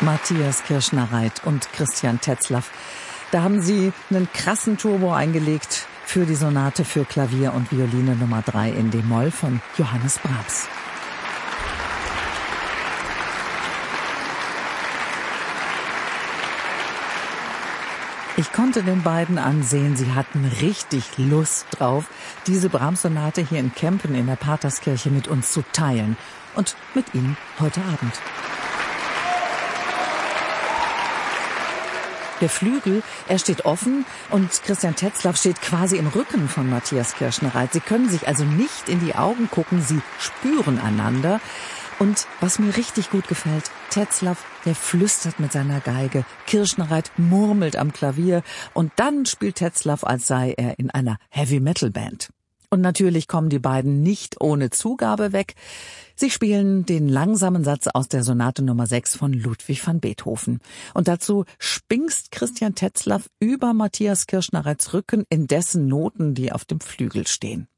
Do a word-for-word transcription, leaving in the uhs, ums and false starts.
Matthias Kirschner-Reit und Christian Tetzlaff. Da haben sie einen krassen Turbo eingelegt für die Sonate für Klavier und Violine Nummer drei in D-Moll von Johannes Brahms. Ich konnte den beiden ansehen, sie hatten richtig Lust drauf, diese Brahms-Sonate hier in Kempen in der Paterskirche mit uns zu teilen. Und mit Ihnen heute Abend. Der Flügel, er steht offen und Christian Tetzlaff steht quasi im Rücken von Matthias Kirschner-Reit. Sie können sich also nicht in die Augen gucken, sie spüren einander. Und was mir richtig gut gefällt, Tetzlaff, der flüstert mit seiner Geige, Kirschner-Reit murmelt am Klavier und dann spielt Tetzlaff, als sei er in einer Heavy-Metal-Band. Und natürlich kommen die beiden nicht ohne Zugabe weg. Sie spielen den langsamen Satz aus der Sonate Nummer sechs von Ludwig van Beethoven. Und dazu spingst Christian Tetzlaff über Matthias Kirschner-Reits Rücken in dessen Noten, die auf dem Flügel stehen.